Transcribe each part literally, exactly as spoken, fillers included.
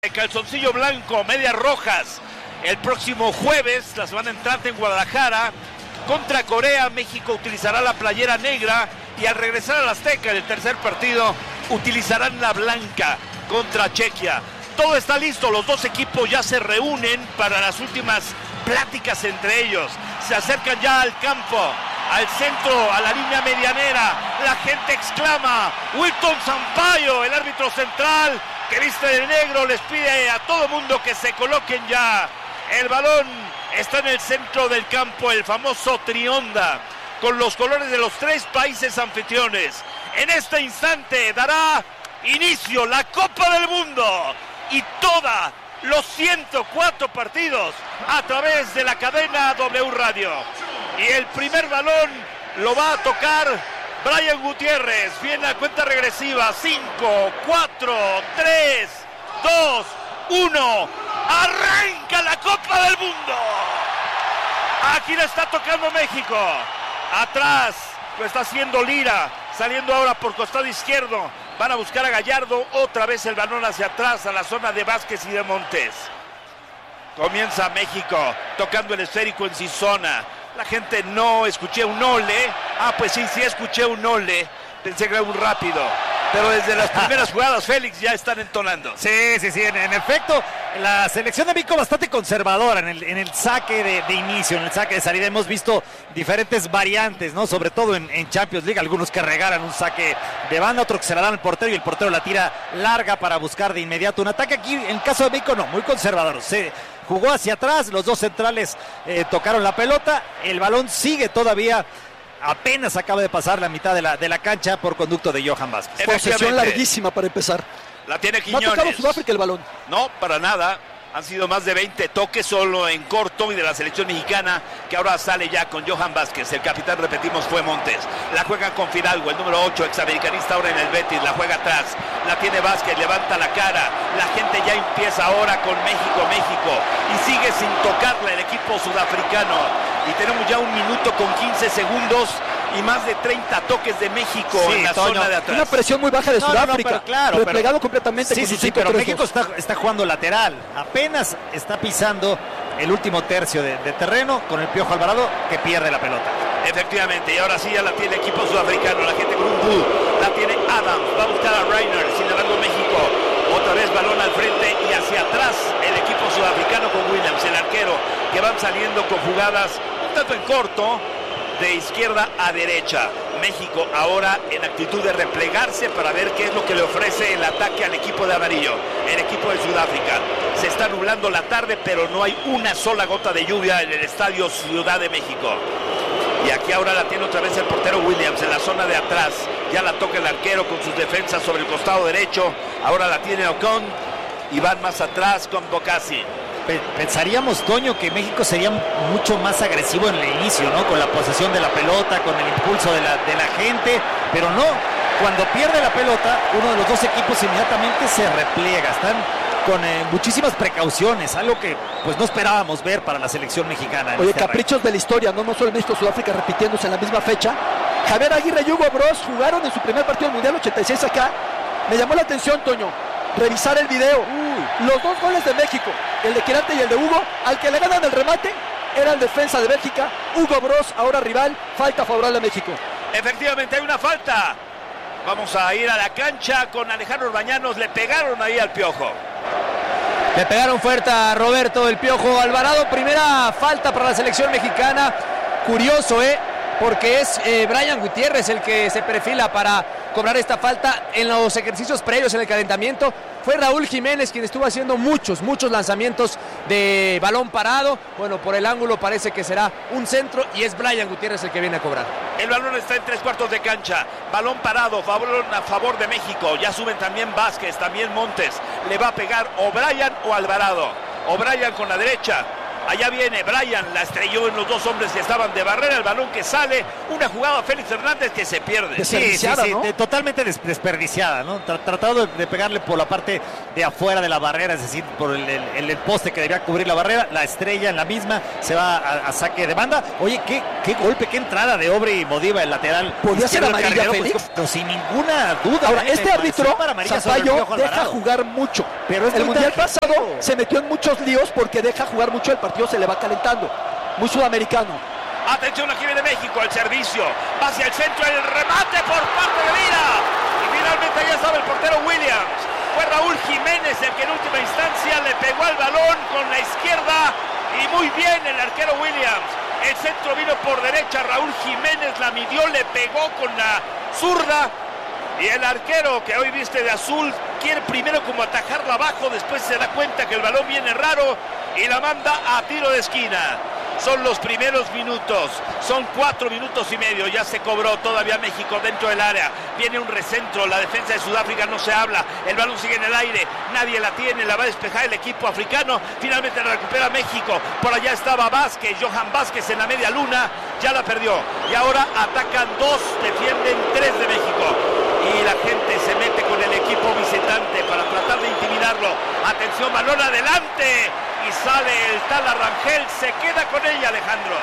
El calzoncillo blanco, medias rojas. El próximo jueves, la semana entrante en Guadalajara, contra Corea, México utilizará la playera negra y al regresar al Azteca en el tercer partido, utilizarán la blanca contra Chequia. Todo está listo, los dos equipos ya se reúnen para las últimas pláticas entre ellos. Se acercan ya al campo, al centro, a la línea medianera. La gente exclama, Wilton Sampaio, el árbitro central, que viste de negro, les pide a todo mundo que se coloquen ya. El balón está en el centro del campo, el famoso Trionda, con los colores de los tres países anfitriones. En este instante dará inicio la Copa del Mundo y toda los ciento cuatro partidos a través de la cadena W Radio. Y el primer balón lo va a tocar Brian Gutiérrez. Viene a cuenta regresiva. cinco, cuatro, tres, dos, uno. ¡Arranca la Copa del Mundo! Aquí la está tocando México. Atrás lo está haciendo Lira. Saliendo ahora por costado izquierdo. Van a buscar a Gallardo. Otra vez el balón hacia atrás a la zona de Vázquez y de Montes. Comienza México tocando el esférico en su zona. La gente no escuché un ole. Ah, pues sí, sí escuché un ole. Pensé que era un rápido. Pero desde las primeras jugadas, Félix, ya están entonando. Sí, sí, sí, en, en efecto, la selección de México bastante conservadora en el, en el saque de, de inicio, en el saque de salida. Hemos visto diferentes variantes, ¿no? Sobre todo en, en Champions League, algunos que regalan un saque de banda, otros que se la dan al portero y el portero la tira larga para buscar de inmediato un ataque. Aquí, en el caso de México, no, muy conservador. Se jugó hacia atrás, los dos centrales eh, tocaron la pelota, el balón sigue todavía. Apenas acaba de pasar la mitad de la, de la cancha por conducto de Johan Vázquez. Posesión larguísima para empezar. La tiene Quiñones. ¿No ha tocado Sudáfrica el balón? No, para nada. Han sido más de veinte toques solo en corto y de la selección mexicana, que ahora sale ya con Johan Vázquez. El capitán, repetimos, fue Montes. La juegan con Fidalgo, el número ocho, examericanista ahora en el Betis. La juega atrás, la tiene Vázquez, levanta la cara. La gente ya empieza ahora con México, México. Y sigue sin tocarla el equipo sudafricano. Y tenemos ya un minuto con quince segundos y más de treinta toques de México sí, en la Toño, zona de atrás. Una presión muy baja de no, Sudáfrica, no, no, claro, replegado pero, completamente. Sí, con sí, sí, cinco, pero tres, México está, está jugando lateral. Apenas está pisando el último tercio de, de terreno con el Piojo Alvarado, que pierde la pelota. Efectivamente, y ahora sí ya la tiene el equipo sudafricano, la gente con un bull, la tiene Adams, va a buscar a Reiner, sin embargo México, otra vez balón al frente y hacia atrás el equipo sudafricano con Williams, el arquero, que van saliendo con jugadas un tanto en corto, de izquierda a derecha. México ahora en actitud de replegarse para ver qué es lo que le ofrece el ataque al equipo de amarillo, el equipo de Sudáfrica. Se está nublando la tarde, pero no hay una sola gota de lluvia en el estadio Ciudad de México. Y aquí ahora la tiene otra vez el portero Williams en la zona de atrás. Ya la toca el arquero con sus defensas sobre el costado derecho. Ahora la tiene Ocon y van más atrás con Bocasi. Pensaríamos, Toño, que México sería mucho más agresivo en el inicio, ¿no? Con la posesión de la pelota, con el impulso de la, de la gente, pero no. Cuando pierde la pelota, uno de los dos equipos inmediatamente se repliega. Están con eh, muchísimas precauciones, algo que pues no esperábamos ver para la selección mexicana. Oye, este caprichos arranque. de la historia, no, no solo México, Sudáfrica repitiéndose en la misma fecha. Javier Aguirre y Hugo Bross jugaron en su primer partido del Mundial ochenta y seis acá. Me llamó la atención, Toño, revisar el video. Uy. Los dos goles de México, el de Quirante y el de Hugo, al que le ganan el remate era el defensa de Bélgica, Hugo Bross, ahora rival, falta favorable a México. Efectivamente hay una falta. Vamos a ir a la cancha con Alejandro Orbañanos. Le pegaron ahí al Piojo. Le pegaron fuerte a Roberto el Piojo Alvarado. Primera falta para la selección mexicana. Curioso, ¿eh? Porque es eh, Brian Gutiérrez el que se perfila para cobrar esta falta. En los ejercicios previos, en el calentamiento, fue Raúl Jiménez quien estuvo haciendo muchos, muchos lanzamientos de balón parado. Bueno, por el ángulo parece que será un centro y es Brian Gutiérrez el que viene a cobrar. El balón está en tres cuartos de cancha. Balón parado, balón a favor de México. Ya suben también Vázquez, también Montes. Le va a pegar o Brian o Alvarado. O Brian con la derecha. Allá viene Brian, la estrelló en los dos hombres que estaban de barrera, el balón que sale, una jugada Félix Hernández que se pierde. Sí, sí, sí, ¿no? de, totalmente des, desperdiciada, ¿no? Tratado de, de pegarle por la parte de afuera de la barrera, es decir, por el, el, el poste que debía cubrir la barrera, la estrella en la misma, se va a, a saque de banda. Oye, qué, qué golpe, qué entrada de Obre y Modiva, el lateral. Podía ser amarilla, Félix. Pues, pero sin ninguna duda. Ahora, este árbitro, Sampaio, deja jugar mucho. Pero es el mundial tarjeta. pasado se metió en muchos líos porque deja jugar mucho, el partido se le va calentando. Muy sudamericano. Atención, aquí viene México, el servicio, va hacia el centro, el remate por parte de Vila. Y finalmente ya estaba el portero Williams. Fue Raúl Jiménez el que en última instancia le pegó al balón con la izquierda. Y muy bien el arquero Williams. El centro vino por derecha, Raúl Jiménez la midió, le pegó con la zurda. Y el arquero que hoy viste de azul quiere primero como atajarla abajo, después se da cuenta que el balón viene raro y la manda a tiro de esquina. Son los primeros minutos, son cuatro minutos y medio, ya se cobró todavía México dentro del área, viene un recentro, la defensa de Sudáfrica no se habla, el balón sigue en el aire, nadie la tiene, la va a despejar el equipo africano, finalmente la recupera México, por allá estaba Vázquez, Johan Vázquez en la media luna, ya la perdió, y ahora atacan dos, defienden tres de México, y la gente se mete con el equipo visitante para tratar de intimidarlo, atención, balón adelante, y sale el Tala Rangel, se queda con ella Alejandro.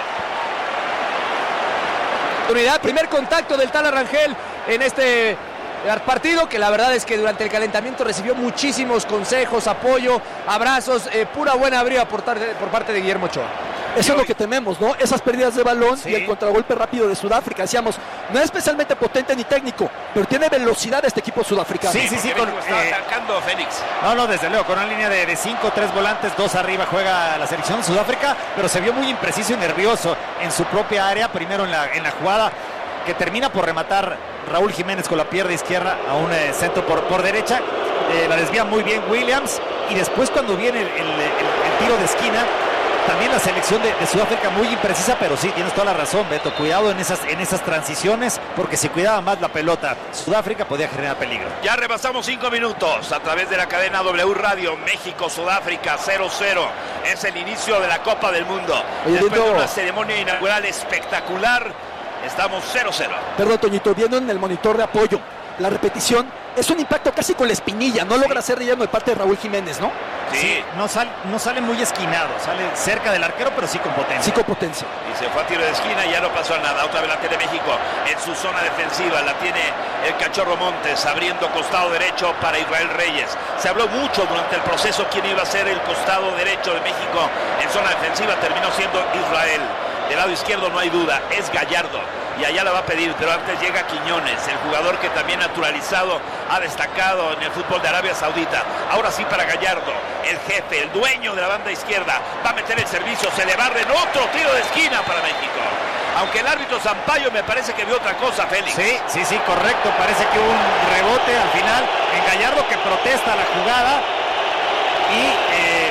Unidad, primer contacto del Tala Rangel en este partido, que la verdad es que durante el calentamiento recibió muchísimos consejos, apoyo, abrazos, eh, pura buena briga por, por parte de Guillermo Ochoa. Eso es lo que tememos, ¿no? Esas pérdidas de balón sí. Y el contragolpe rápido de Sudáfrica. Decíamos, no es especialmente potente ni técnico, pero tiene velocidad este equipo sudafricano. Sí, sí, sí. Con, Con, está eh, atacando Félix. No, no, desde luego, con una línea de, de cinco, tres volantes, dos arriba juega la selección de Sudáfrica, pero se vio muy impreciso y nervioso en su propia área, primero en la, en la jugada que termina por rematar Raúl Jiménez con la pierna izquierda a un eh, centro por, por derecha, eh, la desvía muy bien Williams, y después cuando viene el, el, el, el tiro de esquina, también la selección de, de Sudáfrica muy imprecisa, pero sí, tienes toda la razón, Beto, cuidado en esas, en esas transiciones, porque si cuidaba más la pelota, Sudáfrica podía generar peligro. Ya rebasamos cinco minutos a través de la cadena W Radio, México, Sudáfrica, cero cero. Es el inicio de la Copa del Mundo. Oye, Después viendo... de una ceremonia inaugural espectacular, estamos cero cero. Perdón, Toñito, viendo en el monitor de apoyo, la repetición es un impacto casi con la espinilla, no logra ser relleno de parte de Raúl Jiménez, ¿no? Sí. Sí, no, sal, no sale muy esquinado, sale cerca del arquero, pero sí con potencia. Sí, con potencia. Y se fue a tiro de esquina y ya no pasó nada. Otra vez la tiene México en su zona defensiva. La tiene el Cachorro Montes abriendo costado derecho para Israel Reyes. Se habló mucho durante el proceso quién iba a ser el costado derecho de México en zona defensiva. Terminó siendo Israel. Del lado izquierdo no hay duda, es Gallardo. Y allá la va a pedir, pero antes llega Quiñones, el jugador que también naturalizado ha destacado en el fútbol de Arabia Saudita. Ahora sí para Gallardo, el jefe, el dueño de la banda izquierda, va a meter el servicio, se le barre en otro tiro de esquina para México. Aunque el árbitro Sampaio me parece que vio otra cosa, Félix. Sí, sí, sí, correcto. Parece que hubo un rebote al final en Gallardo que protesta la jugada y... Eh,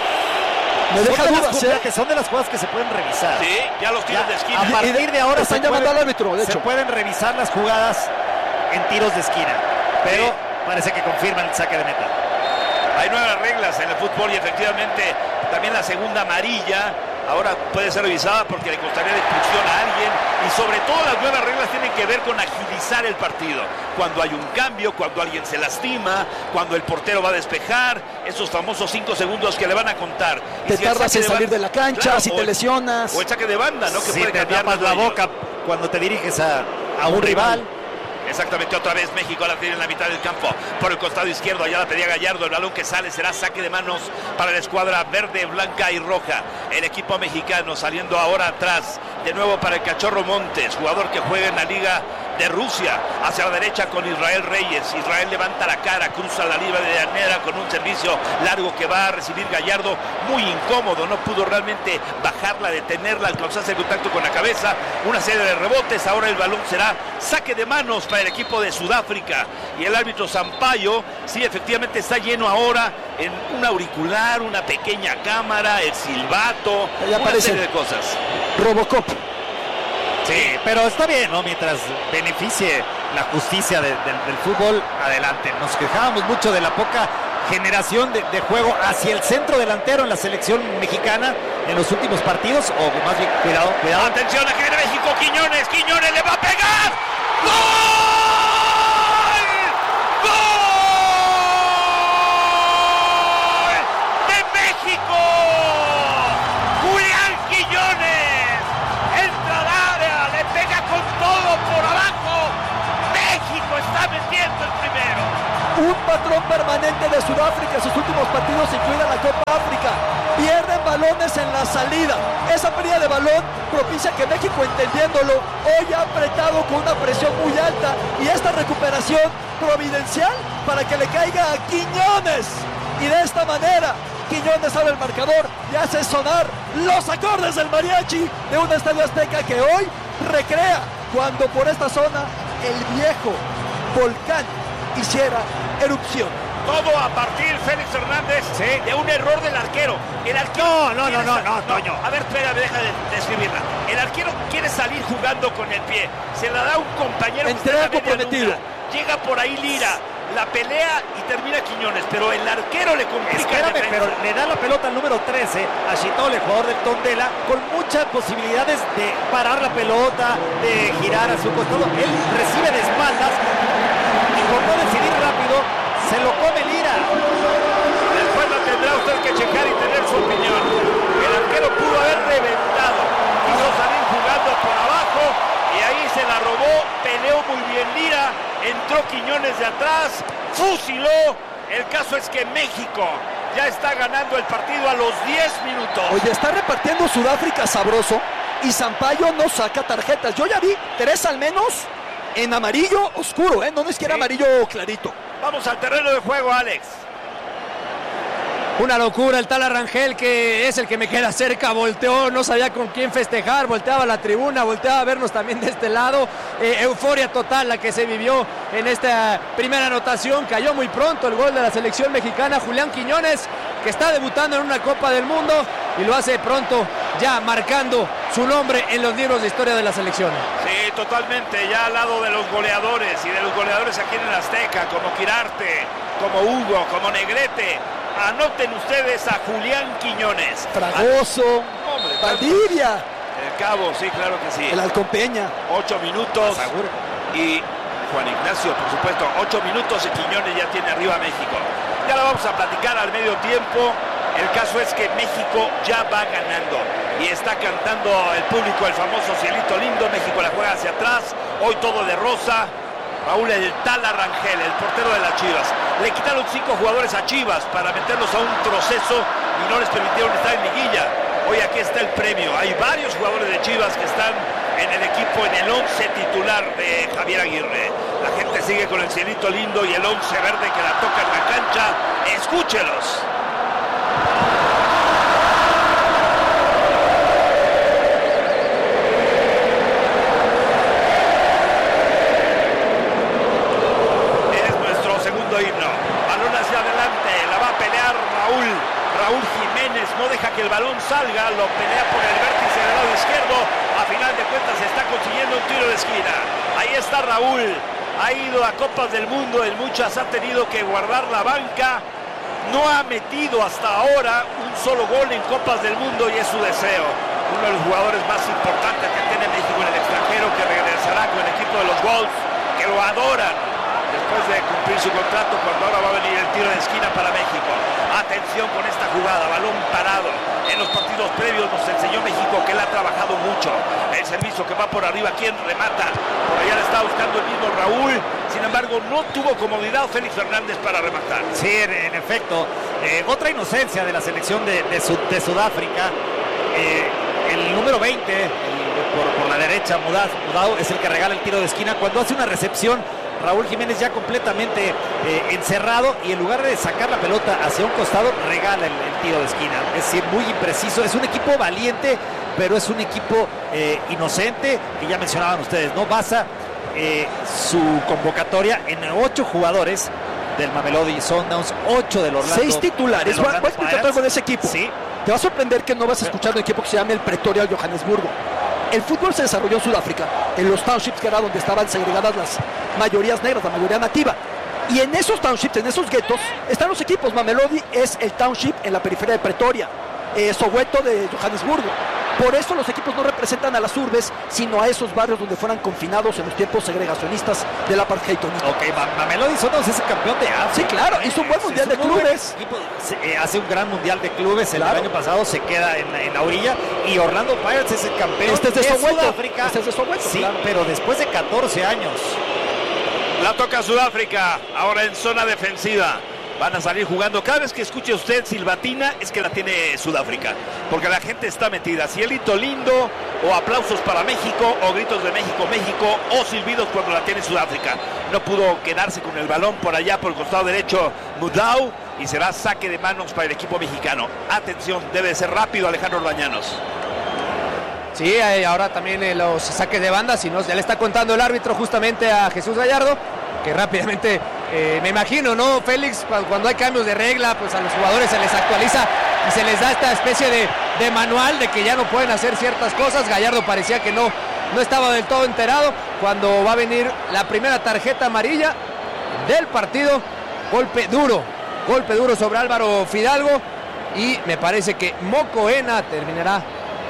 Me deja son, de dudas, las, ¿eh? que son de las cosas que se pueden revisar. Sí, ya los tiros Ya, de esquina. a partir de ahora están se llamando pueden, al árbitro, de se hecho. pueden revisar las jugadas en tiros de esquina, pero Sí. parece que confirman el saque de meta. Hay nuevas reglas en el fútbol y efectivamente también la segunda amarilla ahora puede ser revisada porque le costaría la expulsión a alguien, y sobre todo las nuevas reglas tienen que ver con agilizar el partido. Cuando hay un cambio, cuando alguien se lastima, cuando el portero va a despejar, esos famosos cinco segundos que le van a contar. Y Te si el tardas saque en de salir banda- de la cancha, Claro, si o te el- lesionas. O el saque de banda, ¿no? Que Si puede te cambiar tapas los la dueños. boca cuando te diriges a, a un rival. Exactamente, otra vez México la tiene en la mitad del campo, por el costado izquierdo, allá la pedía Gallardo, el balón que sale será saque de manos para la escuadra verde, blanca y roja. El equipo mexicano saliendo ahora atrás, de nuevo para el Cachorro Montes, jugador que juega en la Liga de Rusia, hacia la derecha con Israel Reyes. Israel levanta la cara, cruza la línea de llanera con un servicio largo que va a recibir Gallardo, muy incómodo, no pudo realmente bajarla, detenerla, alcanzarse el contacto con la cabeza, una serie de rebotes, ahora el balón será saque de manos para el equipo de Sudáfrica, y el árbitro Sampaio, sí, efectivamente está lleno ahora en un auricular, una pequeña cámara, el silbato, Ya una aparece. serie de cosas. Robocop. Sí, pero está bien, ¿no? Mientras beneficie la justicia de- de- del fútbol, adelante. Nos quejábamos mucho de la poca generación de, de juego hacia el centro delantero en la selección mexicana en los últimos partidos, o más bien, cuidado, cuidado. Atención, aquí viene México, Quiñones, Quiñones le va a pegar. ¡Gol! ¡Gol! patrón permanente de Sudáfrica en sus últimos partidos, incluida la Copa África. Pierden balones en la salida. Esa pérdida de balón propicia que México, entendiéndolo, hoy ha apretado con una presión muy alta, y esta recuperación providencial para que le caiga a Quiñones. Y de esta manera Quiñones abre el marcador y hace sonar los acordes del mariachi de un Estadio Azteca que hoy recrea cuando por esta zona el viejo volcán hiciera erupción. Todo a partir, Félix Hernández, sí, de un error del arquero. El arquero No, no, no, no, no, Toño. A ver, espera, deja de describirla. El arquero quiere salir jugando con el pie. Se la da un compañero. Entrega comprometido. Llega por ahí Lira, la pelea y termina Quiñones, pero el arquero le complica. Espérame, pero le da la pelota al número trece a Chitole, jugador del Tondela, con muchas posibilidades de parar la pelota, de girar a su costado. Él recibe de espaldas y por no decidir rápido se lo come Lira. Después lo tendrá usted que checar y tener su opinión. El arquero pudo haber reventado, quiso salir jugando por abajo y ahí se la robó. Peleó muy bien Lira, entró Quiñones de atrás, fusiló. El caso es que México ya está ganando el partido a los diez minutos. Oye, está repartiendo Sudáfrica sabroso y Sampaio no saca tarjetas. Yo ya vi tres al menos en amarillo oscuro, ¿eh? No es que era Sí. amarillo clarito. Vamos al terreno de juego, Alex. Una locura, el tal Rangel, que es el que me queda cerca, volteó, no sabía con quién festejar, volteaba a la tribuna, volteaba a vernos también de este lado. Eh, euforia total la que se vivió en esta primera anotación. Cayó muy pronto el gol de la selección mexicana, Julián Quiñones, que está debutando en una Copa del Mundo y lo hace pronto, ya marcando su nombre en los libros de historia de la selección. Sí, totalmente, ya al lado de los goleadores y de los goleadores aquí en el Azteca, como Quirarte, como Hugo, como Negrete. Anoten ustedes a Julián Quiñones. Fragoso, Hombre, Valdivia, El Cabo, sí, claro que sí. el Halcón Peña. Ocho minutos. Y Juan Ignacio, por supuesto, ocho minutos y Quiñones ya tiene arriba a México. Ya la vamos a platicar al medio tiempo. El caso es que México ya va ganando y está cantando el público el famoso Cielito Lindo. México la juega hacia atrás, hoy todo de rosa. Raúl el Tala Rangel, el portero de las Chivas. Le quitaron cinco jugadores a Chivas para meterlos a un proceso y no les permitieron estar en liguilla. Hoy aquí está el premio. Hay varios jugadores de Chivas que están en el equipo, en el once titular de Javier Aguirre. La gente sigue con el Cielito Lindo y el once verde que la toca en la cancha. Escúchelos. Himno. Balón hacia adelante, la va a pelear Raúl. Raúl Jiménez no deja que el balón salga, lo pelea por el vértice del lado izquierdo. A final de cuentas está consiguiendo un tiro de esquina. Ahí está Raúl. Ha ido a Copas del Mundo, en muchas ha tenido que guardar la banca. No ha metido hasta ahora un solo gol en Copas del Mundo y es su deseo. Uno de los jugadores más importantes que tiene México en el extranjero, que regresará con el equipo de los Wolves, que lo adoran después de cumplir su contrato, cuando ahora va a venir el tiro de esquina para México. Atención con esta jugada, balón parado. En los partidos previos nos enseñó México que él ha trabajado mucho. El servicio que va por arriba, ¿quién remata? Por allá le está buscando el mismo Raúl. Sin embargo, no tuvo comodidad Félix Fernández para rematar. Sí, en, en efecto. Eh, otra inocencia de la selección de, de, Sud, de Sudáfrica. Eh, el número veinte, el, por, por la derecha, Mudau, Mudau, es el que regala el tiro de esquina. Cuando hace una recepción, Raúl Jiménez ya completamente eh, encerrado, y en lugar de sacar la pelota hacia un costado, regala el, el tiro de esquina. Es decir, muy impreciso. Es un equipo valiente, pero es un equipo eh, inocente, que ya mencionaban ustedes, ¿no? Basa eh, su convocatoria en ocho jugadores del Mamelodi Sundowns, ocho del Orlando. Seis titulares. del Voy a Orlando explicar Pirates. algo de ese equipo. Sí. Te va a sorprender que no vas a escuchar un equipo que se llama el Pretoria Johannesburgo. El fútbol se desarrolló en Sudáfrica, en los townships, que era donde estaban segregadas las mayorías negras, la mayoría nativa. Y en esos townships, en esos guetos, están los equipos. Mamelodi es el township en la periferia de Pretoria, eh, Soweto de Johannesburgo. Por eso los equipos no representan a las urbes, sino a esos barrios donde fueran confinados en los tiempos segregacionistas del apartheid. Ok, Mamelodi Sundowns es el campeón de África. Sí, claro, hizo un buen mundial de clubes. Equipo, se, eh, hace un gran mundial de clubes. El Claro. año pasado se queda en, la- en la orilla. Y Orlando Pirates es el campeón Este es de Soweto. Sudáfrica. Este es de Soweto, Sí, claro. pero después de catorce años. La toca Sudáfrica, ahora en zona defensiva. Van a salir jugando. Cada vez que escuche usted silbatina es que la tiene Sudáfrica, porque la gente está metida. Cielito lindo, o aplausos para México, o gritos de México, México, o silbidos cuando la tiene Sudáfrica. No pudo quedarse con el balón por allá, por el costado derecho Mudau, y será saque de manos para el equipo mexicano. Atención, debe ser rápido Alejandro Orbañanos. Sí, ahora también eh, los saques de banda, si no, ya le está contando el árbitro justamente a Jesús Gallardo, que rápidamente, eh, me imagino, ¿no, Félix? Cuando hay cambios de regla, pues a los jugadores se les actualiza y se les da esta especie de, de manual de que ya no pueden hacer ciertas cosas. Gallardo parecía que no, no estaba del todo enterado cuando va a venir la primera tarjeta amarilla del partido. Golpe duro, golpe duro sobre Álvaro Fidalgo, y me parece que Mocoena terminará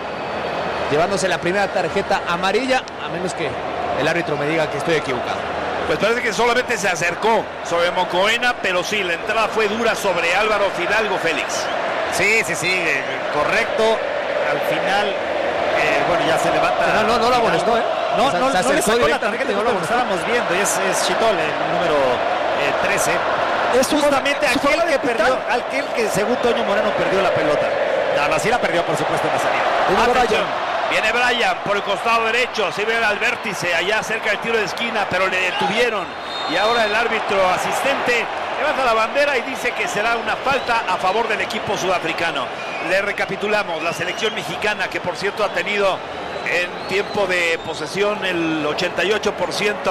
llevándose la primera tarjeta amarilla, a menos que el árbitro me diga que estoy equivocado. Pues parece que solamente se acercó sobre Mocoena, pero sí, la entrada fue dura sobre Álvaro Fidalgo, Félix. Sí, sí, sí, eh, correcto. Al final, eh, bueno, ya se levanta. No, no, no lo amonestó, ¿eh? No, no, se no le sacó la no tarjeta, no lo lo estábamos viendo. Y es, es Chitol, el número eh, trece. Es su justamente su aquel forma de que perdió, pitar. aquel que según Toño Moreno perdió la pelota. Ahora sí la perdió, por supuesto, en la salida. Atención. Viene Brian por el costado derecho, se ve al vértice, allá cerca del tiro de esquina, pero le detuvieron. Y ahora el árbitro asistente levanta la bandera y dice que será una falta a favor del equipo sudafricano. Le recapitulamos, la selección mexicana, que por cierto ha tenido en tiempo de posesión el ochenta y ocho por ciento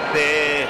de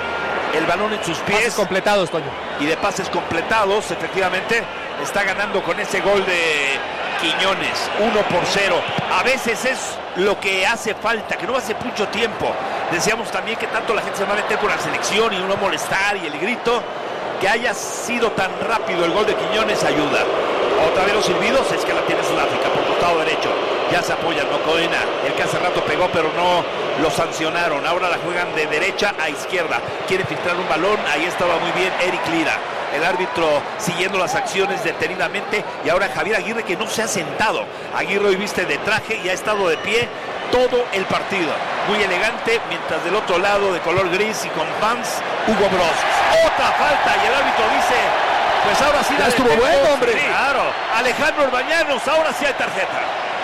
el balón en sus pies. Pases completados, Toño. Y de pases completados, efectivamente, está ganando con ese gol de Quiñones, uno por cero. A veces es lo que hace falta, que no hace mucho tiempo. Decíamos también que tanto la gente se va a meter con la selección y uno molestar y el grito, que haya sido tan rápido el gol de Quiñones ayuda. Otra vez los silbidos, es que la tiene Sudáfrica por costado derecho. Ya se apoya el Mocoena, el que hace rato pegó pero no lo sancionaron. Ahora la juegan de derecha a izquierda. Quiere filtrar un balón, ahí estaba muy bien Eric Lira. El árbitro siguiendo las acciones detenidamente, y ahora Javier Aguirre, que no se ha sentado. Aguirre hoy viste de traje y ha estado de pie todo el partido. Muy elegante, mientras del otro lado, de color gris y con pants, Hugo Bros. Otra falta y el árbitro dice, pues ahora sí la estuvo detengo. bueno, hombre. Sí, claro. Alejandro Orbañanos, ahora sí hay tarjeta.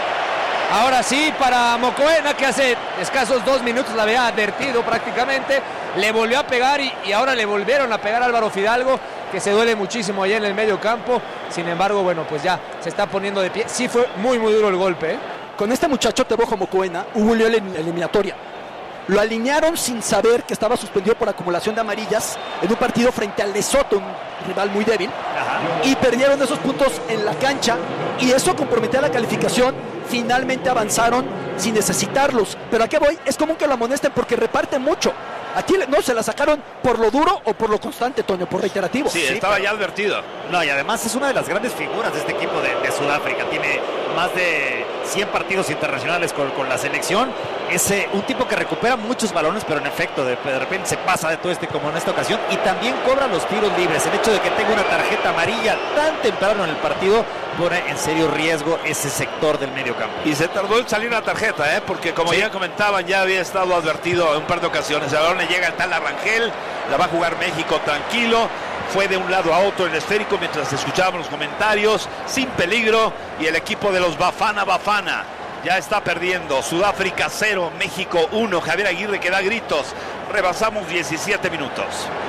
Ahora sí, para Mocoena, que hace escasos dos minutos la había advertido prácticamente, le volvió a pegar y, y ahora le volvieron a pegar a Álvaro Fidalgo, que se duele muchísimo allá en el medio campo. Sin embargo, bueno, pues ya se está poniendo de pie. Sí fue muy, muy duro el golpe, ¿eh? Con este muchacho Tebojo Mocoena hubo un lío en la eliminatoria. Lo alinearon sin saber que estaba suspendido por acumulación de amarillas en un partido frente al Lesoto, un rival muy débil. Ajá. Y perdieron esos puntos en la cancha y eso comprometía la calificación. Finalmente avanzaron sin necesitarlos. Pero ¿a qué voy? Es común que lo amonesten porque reparten mucho. Aquí no se la sacaron por lo duro o por lo constante, Toño, por reiterativo. Sí, sí, estaba pero... ya advertido. No, y además es una de las grandes figuras de este equipo de, de Sudáfrica. Tiene más de cien partidos internacionales con, con la selección. Es eh, un tipo que recupera muchos balones, pero en efecto, de, de repente se pasa de todo este como en esta ocasión. Y también cobra los tiros libres. El hecho de que tenga una tarjeta amarilla tan temprano en el partido pone en serio riesgo ese sector del medio campo. Y se tardó en salir la tarjeta, ¿eh? Porque como sí. ya comentaban, ya había estado advertido en un par de ocasiones. El balón le llega al tal Arrangel, la va a jugar México tranquilo. Fue de un lado a otro el esférico mientras escuchábamos los comentarios, sin peligro, y el equipo de los Bafana Bafana ya está perdiendo. Sudáfrica cero, México uno. Javier Aguirre que da gritos. Rebasamos diecisiete minutos.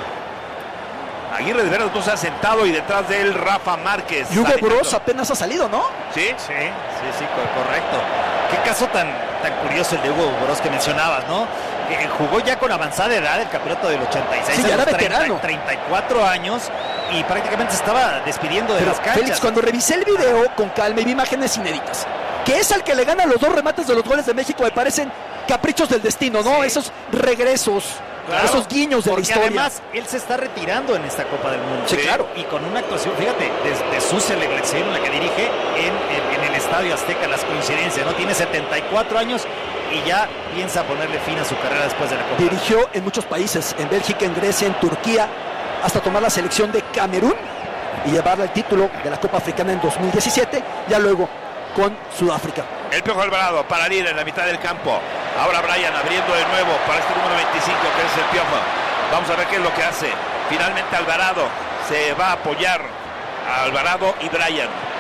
Aguirre de veras no se ha sentado y detrás de él Rafa Márquez. Y Hugo Bros apenas ha salido, ¿no? Sí, sí, sí, sí, correcto. Qué caso tan, tan curioso el de Hugo Bros que mencionabas, ¿no? Que jugó ya con avanzada edad el campeonato del ochenta y seis, sí, ya era veterano. treinta y cuatro años y prácticamente se estaba despidiendo de Pero, las canchas. Félix, cuando revisé el video con calma y vi imágenes inéditas, que es al que le gana los dos remates de los goles de México, me parecen caprichos del destino, ¿no? Sí. Esos regresos. Claro, esos guiños de la historia. Además, él se está retirando en esta Copa del Mundo. Sí, claro. Y con una actuación, fíjate, de, de su selección, la que dirige en, en, en el Estadio Azteca, las coincidencias, ¿no? Tiene setenta y cuatro años y ya piensa ponerle fin a su carrera después de la Copa. Dirigió en muchos países, en Bélgica, en Grecia, en Turquía, hasta tomar la selección de Camerún y llevarla al título de la Copa Africana en dos mil diecisiete, ya luego con Sudáfrica. El Piojo Alvarado para Lira en la mitad del campo. Ahora Brian abriendo de nuevo para este número veinticinco que es el Piojo. Vamos a ver qué es lo que hace. Finalmente Alvarado se va a apoyar a Alvarado y Bryan.